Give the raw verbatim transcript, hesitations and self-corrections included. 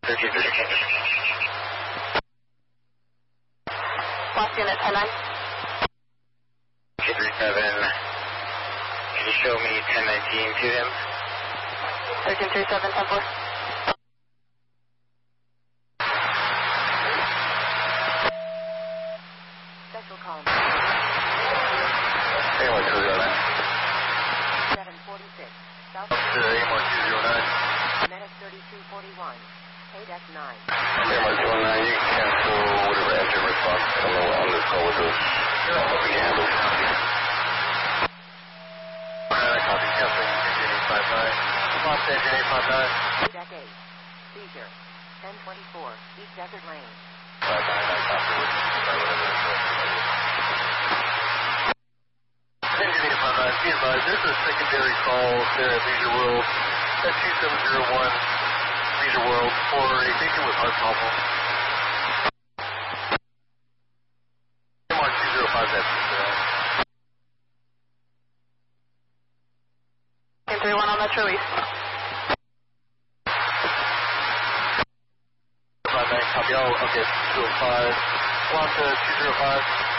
thirteen thirteen. Lost unit ten nine. Okay, three seven. Can you show me ten nineteen to him? thirteen three seven, ten four. Special call. A one two zero nine. seven forty-six. South. To A one two zero nine. Medic thirty-two forty-one. K D E C nine. A one two zero nine, you can cancel whatever engine response on, the, on this call with us. We can handle it. Alright, copy, canceling engine eight five nine. Lost engine eight five nine. Deck eight. Seizure. ten twenty-four. East Desert Lane. five nine, I copy. Engine eight five nine, be advised, there's a secondary call there at Leisure World at two seven zero one Leisure World for a patient with heart problem. M R two zero five, that's ten three one on Metro East. five nine, copy. Oh, okay, two oh five. One to two zero five.